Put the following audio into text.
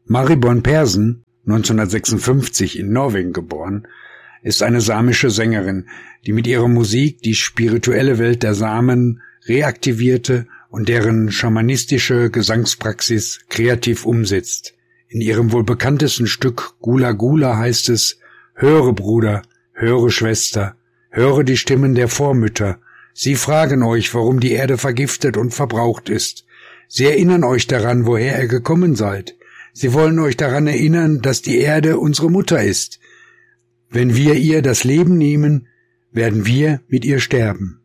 Mari Born Persen, 1956 in Norwegen geboren, ist eine samische Sängerin, die mit ihrer Musik die spirituelle Welt der Samen reaktivierte und deren schamanistische Gesangspraxis kreativ umsetzt. In ihrem wohl bekanntesten Stück Gula Gula heißt es: Höre, Bruder, höre, Schwester, höre die Stimmen der Vormütter. Sie fragen euch, warum die Erde vergiftet und verbraucht ist. Sie erinnern euch daran, woher ihr gekommen seid. Sie wollen euch daran erinnern, dass die Erde unsere Mutter ist. Wenn wir ihr das Leben nehmen, werden wir mit ihr sterben.